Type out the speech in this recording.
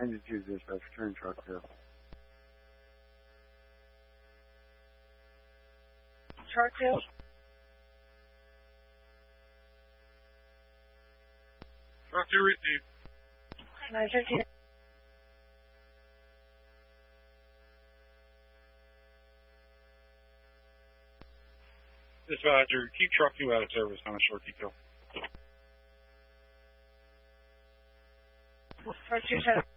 Engine 2 dispatch, return truck 2. Truck 2. Truck 2 received. 915. Dispatcher, keep truck 2 out of service on a short detail. Truck 2 set.